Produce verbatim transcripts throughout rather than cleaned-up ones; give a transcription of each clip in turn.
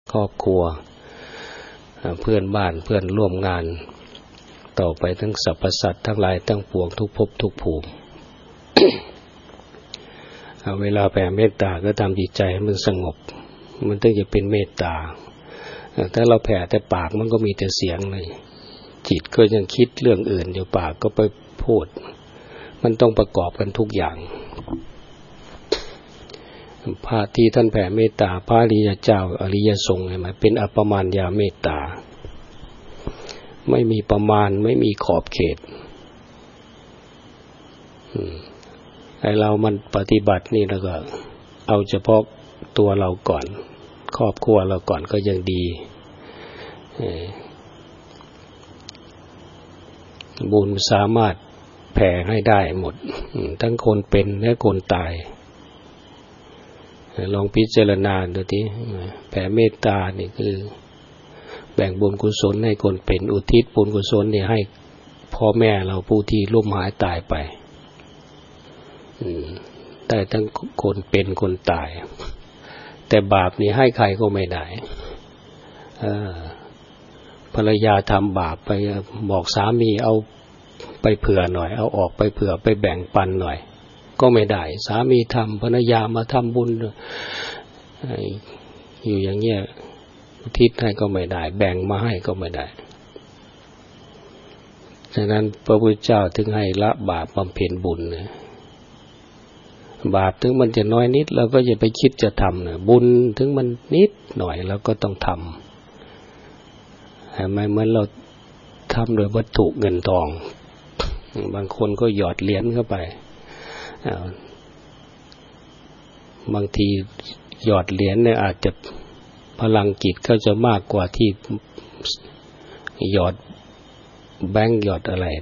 ครอบครัวเพื่อนบ้านเพื่อนร่วมงานต่อไปทั้งสรรพสัตว์ทั้งหลายทั้งปวงทุกภพทุกภูมิ เวลาแผ่เมตตาก็ทำจิตใจให้มันสงบมันถึงจะเป็นเมตตาถ้าเราแผ่แต่ปากมันก็มีแต่เสียงเลยจิตก็ยังคิดเรื่องอื่นอยู่ปากก็ไปพูดมันต้องประกอบกันทุกอย่างพระที่ท่านแผ่เมตตาพระอริยเจ้าอริยสงฆ์เห็นไหมเป็นอัปปมาณยาเมตตาไม่มีประมาณไม่มีขอบเขตไอเรามันปฏิบัตินี่แล้วก็เอาเฉพาะตัวเราก่อนครอบครัวเราก่อนก็ยังดีบุญสามารถแผ่ให้ได้หมดทั้งคนเป็นและคนตายลองพิจารณาดูทีแผ่เมตตานี่คือแบ่งบุญกุศลให้คนเป็นอุทิศบุญกุศลนี่ให้พ่อแม่เราผู้ที่ล่มหายตายไปได้ทั้งคนเป็นคนตายแต่บาปนี่ให้ใครก็ไม่ได้ภรรยาทำบาปไปบอกสามีเอาไปเผื่อหน่อยเอาออกไปเผื่อไปแบ่งปันหน่อยก็ไม่ได้สามีทำภรรยามาทำบุญอยู่อย่างเงี้ยอุทิศให้ก็ไม่ได้แบ่งมาให้ก็ไม่ได้ฉะนั้นพระพุทธเจ้าถึงให้ละบาปบำเพ็ญบุญนะบาปถึงมันจะน้อยนิดเราก็อย่าไปคิดจะทำนะบุญถึงมันนิดหน่อยเราก็ต้องทำทำไมเหมือนเราทำโดยวัตถุเงินทองบางคนก็หยอดเหรียญเข้าไปบางทีหยอดเหรียญเนี่ยอาจจะพลังจิตก็จะมากกว่าที่หยอดแบงค์หยอดอะไร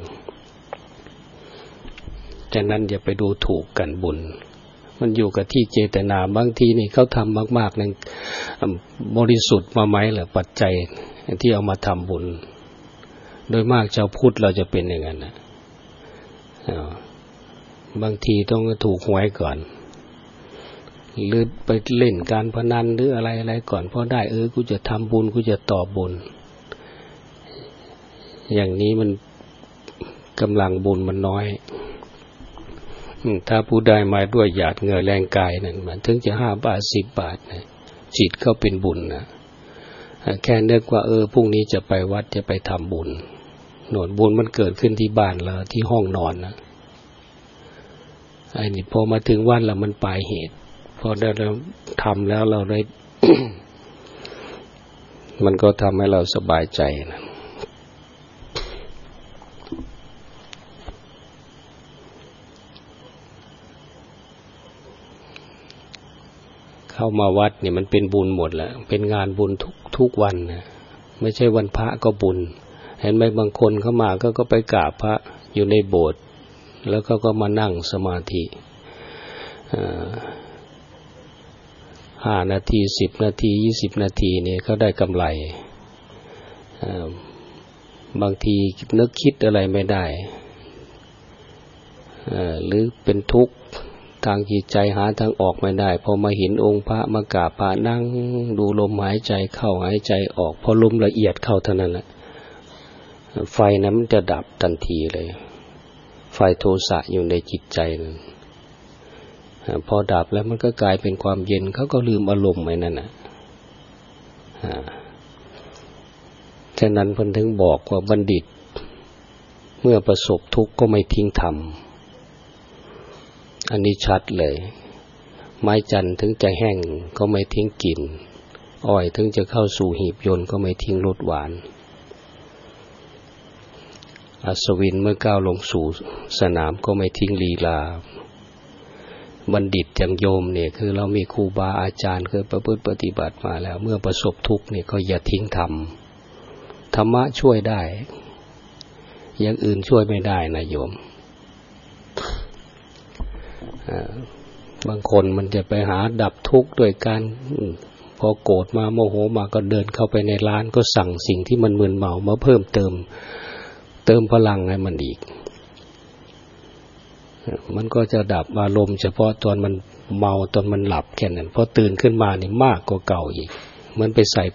ฉะนั้นอย่าไปดูถูกกันบุญมันอยู่กับที่เจตนาบางทีนี่เขาทำมากๆนึงบริสุทธิ์มาไหมล่ะปัจจัยที่เอามาทำบุญโดยมากชาวพุทธเราจะเป็นอย่างนั้นนะบางทีต้องถูกหวยก่อนหรือไปเล่นการพนันหรืออะไรอะไรก่อนพอได้เออกูจะทำบุญกูจะต่อบุญอย่างนี้มันกำลังบุญมันน้อยถ้าผู้ได้มาด้วยหยาดเหงื่อแรงกายนั่นมันถึงจะห้าบาทสิบบาทนะจิตก็เป็นบุญนะแค่นึกว่าเออพรุ่งนี้จะไปวัดจะไปทำบุญโหนดบุญมันเกิดขึ้นที่บ้านเราที่ห้องนอนนะไอ้นี่พอมาถึงวันแล้วมันปลายเหตุพอได้เราทำแล้วเราได้ มันก็ทำให้เราสบายใจนะเข้ามาวัดเนี่ยมันเป็นบุญหมดแหละเป็นงานบุญทุกทุกวันนะไม่ใช่วันพระก็บุญเห็นไหมบางคนเข้ามาก็ก็ไปกราบพระอยู่ในโบสถ์แล้วก็ก็มานั่งสมาธิห้านาทีสิบนาทียี่สิบนาทีเนี่ยเขาได้กำไรบางทีนึกคิดอะไรไม่ได้หรือเป็นทุกข์ทางจิตใจหาทางออกไม่ได้พอมาเห็นองค์พระมากราบพระนั่งดูลมหายใจเข้าหายใจออกพอลมละเอียดเข้าเท่านั้นแหละไฟนั้นมันจะดับทันทีเลยไฟโทสะอยู่ในจิตใจนั้นพอดับแล้วมันก็กลายเป็นความเย็นเขาก็ลืมอารมณ์ไว้นั่นน่ะฉะนั้นเพิ่นถึงบอกว่าบัณฑิตเมื่อประสบทุกข์ก็ไม่ทิ้งธรรมอันนี้ชัดเลยไม้จันทร์ถึงจะแห้งก็ไม่ทิ้งกลิ่นอ้อยถึงจะเข้าสู่หีบยนต์ก็ไม่ทิ้งรสหวานอัศวินเมื่อก้าวลงสู่สนามก็ไม่ทิ้งลีลาบัณฑิตอย่างโยมเนี่ยคือเรามีครูบาอาจารย์เคยประพฤติปฏิบัติมาแล้วเมื่อประสบทุกข์เนี่ยก็อย่าทิ้งธรรมธรรมะช่วยได้อย่างอื่นช่วยไม่ได้นะโยมบางคนมันจะไปหาดับทุกข์ด้วยการพอโกรธมาโมโหมาก็เดินเข้าไปในร้านก็สั่งสิ่งที่มันมึนเมามาเพิ่มเติมเติมพลังให้มันอีกมันก็จะดับอารมณ์เฉพาะตอนมันเมาตอนมันหลับแค่นั้นพอตื่นขึ้นมานี่มากกว่าเก่าอีกเหมือนไปใส่